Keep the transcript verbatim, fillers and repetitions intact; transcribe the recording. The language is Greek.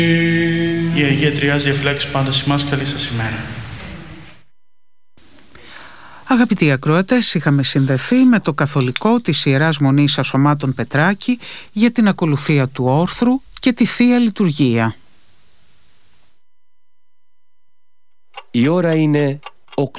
Η Αγία Τριάς διαφυλάξει πάντα σε εμάς. Καλή σας ημέρα. Αγαπητοί ακροατές, είχαμε συνδεθεί με το καθολικό της Ιεράς Μονής Ασωμάτων Πετράκη για την ακολουθία του όρθρου και τη Θεία Λειτουργία. Η ώρα είναι